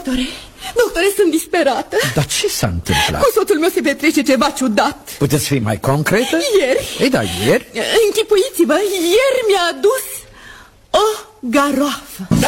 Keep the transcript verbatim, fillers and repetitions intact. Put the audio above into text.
Doctore, doctore, sunt disperată. Dar ce s-a întâmplat? Cu soțul meu se petrece ceva ciudat. Puteți fi mai concretă? Ieri. Ei, da, ieri? Închipuiți-vă, ieri mi-a adus o garoafă.